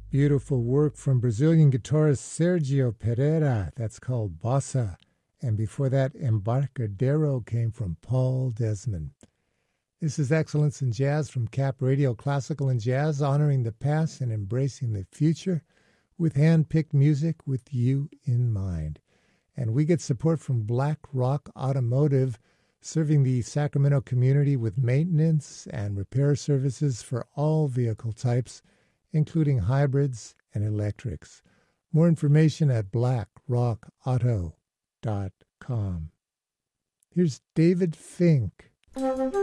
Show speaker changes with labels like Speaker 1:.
Speaker 1: Beautiful work from Brazilian guitarist Sergio Pereira. That's called Bossa. And before that, Embarcadero came from Paul Desmond. This is Excellence in Jazz from Cap Radio, Classical and Jazz, honoring the past and embracing the future with hand-picked music with you in mind. And we get support from Black Rock Automotive, serving the Sacramento community with maintenance and repair services for all vehicle types, including hybrids and electrics. More information at blackrockauto.com. Here's David Fink.